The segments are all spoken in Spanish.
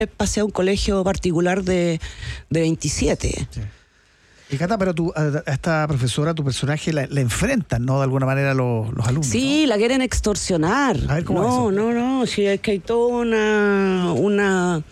pasé a un colegio particular de 27. Sí. Y Cata, pero a esta profesora, tu personaje, la enfrentan, ¿no? De alguna manera los alumnos. Sí, ¿no? la quieren extorsionar. A ver, ¿cómo es eso? No, sí, es que hay toda una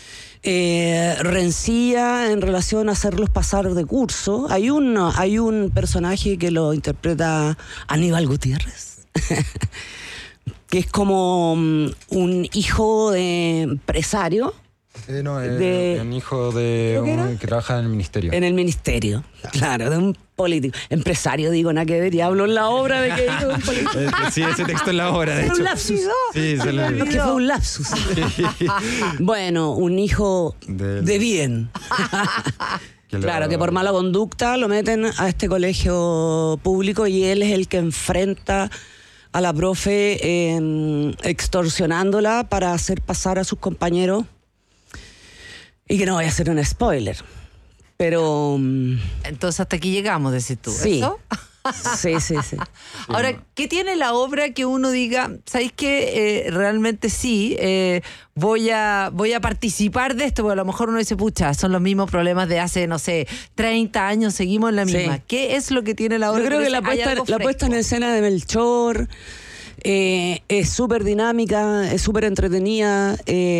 rencilla en relación a hacerlos pasar de curso. Hay un personaje que lo interpreta Aníbal Gutiérrez, que es como un hijo de empresario. Un hijo de que trabaja en el ministerio. En el ministerio, claro, de un político. Empresario, digo, nada que ver, y hablo en la obra de que hijo de un político. Sí, ese texto en la obra, de hecho. Un lapsus. Sí, se lo olvidó. Que fue un lapsus. Bueno, un hijo de bien. Claro, que por mala conducta lo meten a este colegio público y él es el que enfrenta a la profe extorsionándola para hacer pasar a sus compañeros. Y que no voy a hacer un spoiler, pero... Entonces hasta aquí llegamos, decís tú, sí. ¿eso? Sí. Ahora, ¿qué tiene la obra que uno diga, ¿sabéis qué? Realmente sí, voy a participar de esto? Porque a lo mejor uno dice, pucha, son los mismos problemas de hace, no sé, 30 años, seguimos en la misma. Sí. ¿Qué es lo que tiene la obra? Yo creo que la puesta en escena de Melchor es súper dinámica, es súper entretenida,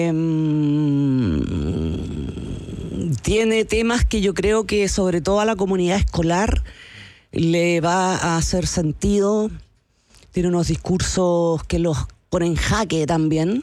tiene temas que yo creo que sobre todo a la comunidad escolar le va a hacer sentido, tiene unos discursos que los ponen en jaque también.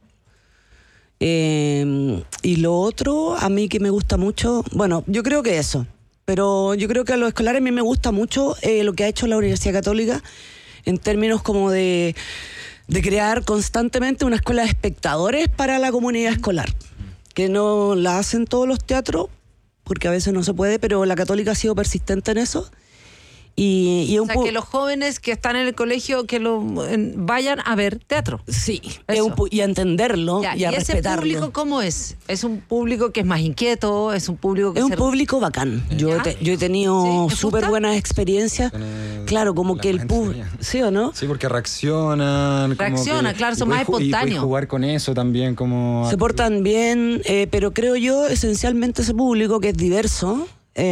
Y lo otro, a mí que me gusta mucho, bueno, yo creo que eso, pero yo creo que a los escolares a mí me gusta mucho lo que ha hecho la Universidad Católica en términos como de crear constantemente una escuela de espectadores para la comunidad escolar, que no la hacen todos los teatros, porque a veces no se puede, pero la Católica ha sido persistente en eso. Y o sea, que los jóvenes que están en el colegio que vayan a ver teatro. Sí, y a entenderlo y a respetarlo. ¿Y ese público cómo es? ¿Es un público que es más inquieto? ¿Es un público que es un público bacán? Yo he tenido súper buenas experiencias. Claro, como que el público... ¿Sí o no? Sí, porque reaccionan. Claro, son más espontáneos. Y jugar con eso también como... Se portan bien, pero creo yo, esencialmente ese público que es diverso...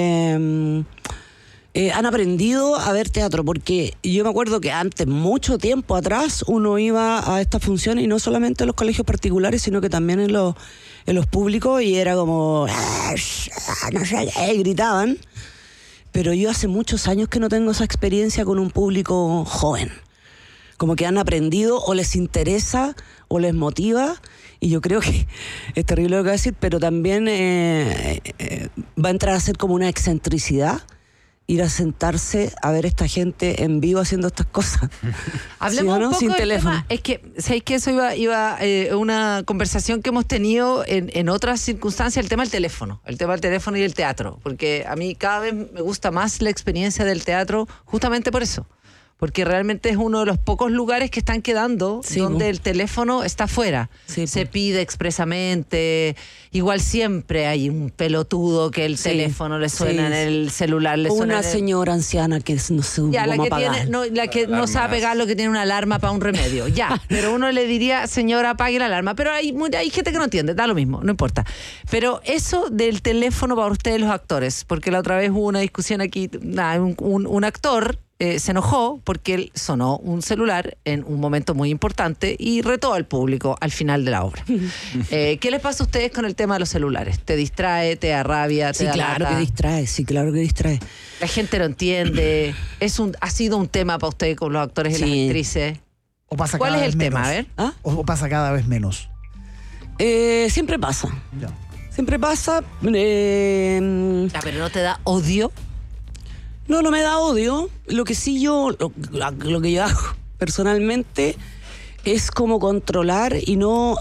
han aprendido a ver teatro, porque yo me acuerdo que antes, mucho tiempo atrás, uno iba a estas funciones y no solamente en los colegios particulares, sino que también en los públicos, y era como no sé, gritaban. Pero yo hace muchos años que no tengo esa experiencia con un público joven, como que han aprendido o les interesa o les motiva. Y yo creo que es terrible lo que voy a decir, pero también va a entrar a ser como una excentricidad ir a sentarse a ver esta gente en vivo haciendo estas cosas. Hablemos un poco sin del teléfono. tema. Es que, ¿sabéis que eso iba una conversación que hemos tenido en otras circunstancias, el tema del teléfono y el teatro? Porque a mí cada vez me gusta más la experiencia del teatro justamente por eso. Porque realmente es uno de los pocos lugares que están quedando donde el teléfono está fuera. Se pide expresamente. Igual siempre hay un pelotudo que el teléfono le suena en el celular. Le suena una señora anciana que no se cómo apagar. La que no sabe pegar lo que tiene una alarma para un remedio. Ya, pero uno le diría, señora, apague la alarma. Pero hay gente que no entiende, da lo mismo, no importa. Pero eso del teléfono para ustedes los actores, porque la otra vez hubo una discusión aquí, un actor... se enojó porque él sonó un celular en un momento muy importante y retó al público al final de la obra. ¿Qué les pasa a ustedes con el tema de los celulares? ¿Te distrae, te da rabia, te da lata? Sí, claro que distrae. La gente lo entiende. Ha sido un tema para ustedes con los actores y las actrices. ¿Cuál es el tema? A ver. ¿O pasa cada vez menos? Siempre pasa. Ya. Siempre pasa. Pero ¿no te da odio? No me da odio. Lo que sí lo que yo hago personalmente es como controlar y no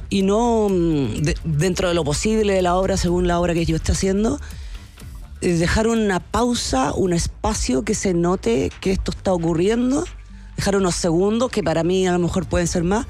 dentro de lo posible de la obra, según la obra que yo esté haciendo, dejar una pausa, un espacio que se note que esto está ocurriendo, dejar unos segundos, que para mí a lo mejor pueden ser más,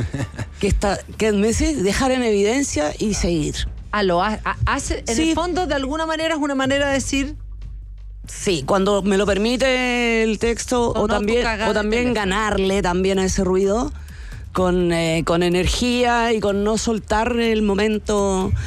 dejar en evidencia y seguir. En el fondo, de alguna manera, es una manera de decir... Sí, cuando me lo permite el texto, o también ganarle también a ese ruido, con energía y con no soltar el momento